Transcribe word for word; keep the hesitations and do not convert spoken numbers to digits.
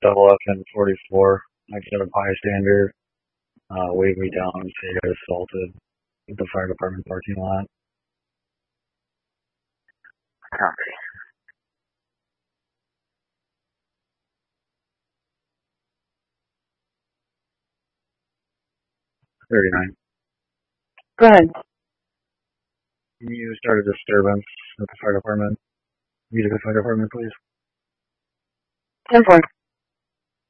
double F N forty-four. I got a bystander, uh, waved me down and say I got assaulted at the fire department parking lot. Copy. thirty-nine. Go ahead. Can you start a disturbance at the fire department? Music at the fire department, please. ten four.